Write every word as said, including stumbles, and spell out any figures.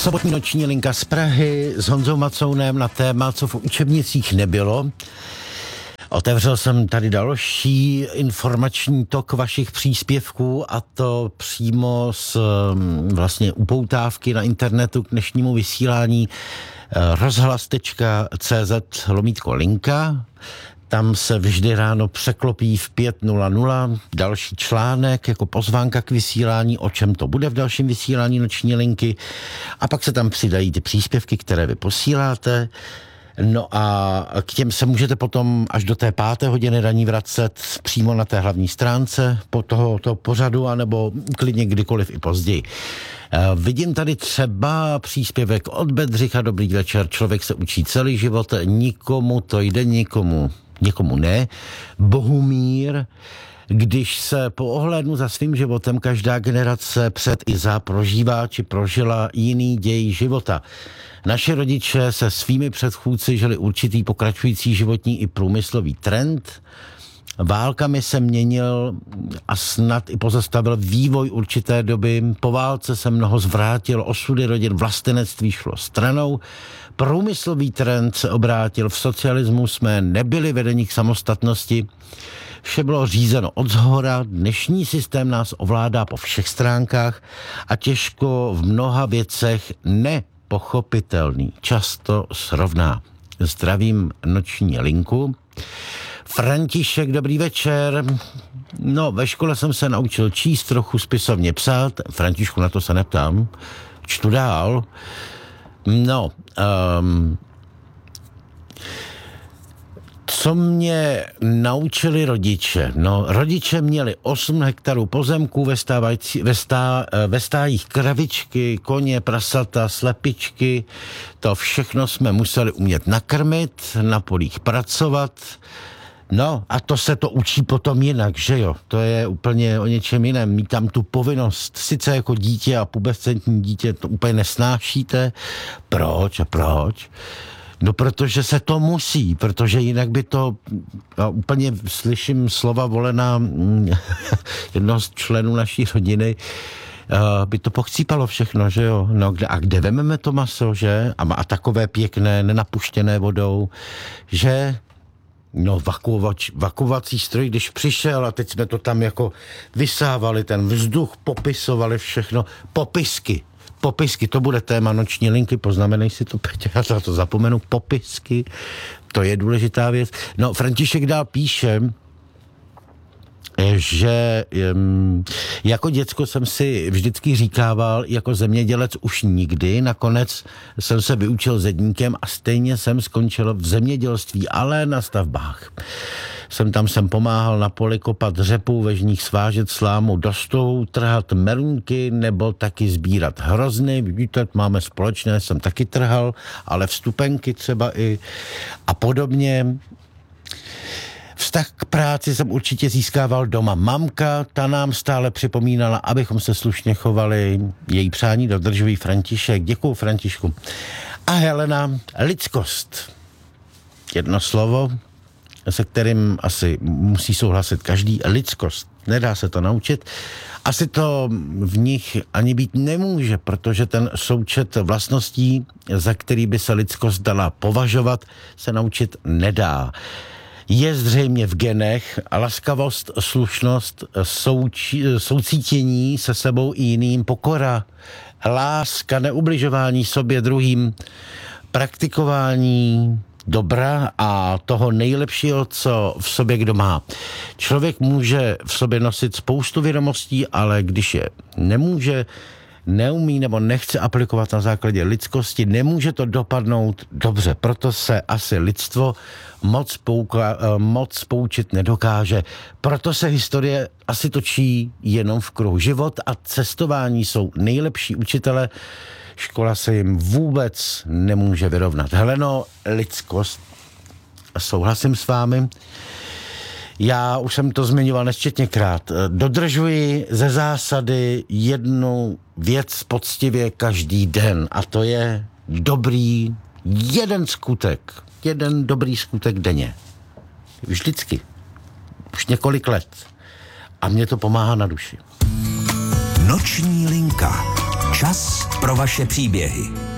Sobotní noční linka z Prahy s Honzou Macounem na téma, co v učebnicích nebylo. Otevřel jsem tady další informační tok vašich příspěvků, a to přímo z vlastně upoutávky na internetu k dnešnímu vysílání rozhlas tečka cé zet lomítko linka. Tam se vždy ráno překlopí v pět nula nula další článek jako pozvánka k vysílání, o čem to bude v dalším vysílání noční linky, a pak se tam přidají ty příspěvky, které vy posíláte. No a k těm se můžete potom až do té páté hodiny raní vracet přímo na té hlavní stránce po tohoto pořadu, anebo klidně kdykoliv i později. Vidím tady třeba příspěvek od Bedřicha. Dobrý večer, člověk se učí celý život, nikomu to jde, nikomu, někomu ne. Bohumír: když se po ohlédnu za svým životem, každá generace před i za prožívá či prožila jiný děj života. Naši rodiče se svými předchůdci žili určitý pokračující životní i průmyslový trend. Válkami se měnil a snad i pozastavil vývoj určité doby. Po válce se mnoho zvrátil, osudy rodin, vlastenectví šlo stranou. Průmyslový trend se obrátil, v socialismu jsme nebyli vedeni k samostatnosti. Vše bylo řízeno odzhora, dnešní systém nás ovládá po všech stránkách a těžko v mnoha věcech nepochopitelný často srovná. Zdravím noční linku. František, dobrý večer. No, ve škole jsem se naučil číst, trochu spisovně psát. Františku, na to se neptám. Čtu dál. No, um, co mě naučili rodiče? No, rodiče měli osm hektarů pozemků, ve, stávající, ve, stá, ve stájích kravičky, koně, prasata, slepičky. To všechno jsme museli umět nakrmit, na polích pracovat. No a to se to učí potom jinak, že jo? To je úplně o něčem jiném. Mít tam tu povinnost, sice jako dítě a pubescentní dítě to úplně nesnášíte. Proč a proč? No, protože se to musí, protože jinak by to, já úplně slyším slova volená jednoho z členů naší rodiny, by to pochcípalo všechno, že jo? No, kde, a kde vememe to maso, že? A, a takové pěkné, nenapuštěné vodou, že? No, vakuovač, vakuovací stroj, když přišel, a teď jsme to tam jako vysávali, ten vzduch, popisovali všechno, popisky. Popisky, to bude téma noční linky, poznamenej si to, Petě, já to zapomenu, popisky, to je důležitá věc. No, František dál píše, že um, jako děcko jsem si vždycky říkával, jako zemědělec už nikdy, nakonec jsem se vyučil zedníkem a stejně jsem skončil v zemědělství, ale na stavbách. Jsem tam jsem pomáhal na poli kopat řepu, ve žních svážet slámu do stohu, trhat merunky nebo taky sbírat hrozny. Vidíte, máme společné, jsem taky trhal, ale vstupenky třeba i a podobně. Vztah k práci jsem určitě získával doma. Mamka, ta nám stále připomínala, abychom se slušně chovali. Její přání dodržují. František. Děkuju, Františku. A Helena, lidskost. Jedno slovo, se kterým asi musí souhlasit každý. Lidskost. Nedá se to naučit. Asi to v nich ani být nemůže, protože ten součet vlastností, za který by se lidskost dala považovat, se naučit nedá. Je zřejmě v genech laskavost, slušnost, souči, soucítění se sebou i jiným, pokora, láska, neubližování sobě druhým, praktikování dobra a toho nejlepšího, co v sobě kdo má. Člověk může v sobě nosit spoustu vědomostí, ale když je nemůže, neumí nebo nechce aplikovat na základě lidskosti, nemůže to dopadnout dobře. Proto se asi lidstvo moc, pouka, moc poučit nedokáže. Proto se historie asi točí jenom v kruhu. Život a cestování jsou nejlepší učitele. Škola se jim vůbec nemůže vyrovnat. Heleno, lidskost. Souhlasím s vámi. Já už jsem to zmiňoval nesčetněkrát. Dodržuji ze zásady jednu věc poctivě každý den, a to je dobrý jeden skutek. Jeden dobrý skutek denně. Vždycky. Už několik let. A mě to pomáhá na duši. Noční linka. Čas pro vaše příběhy.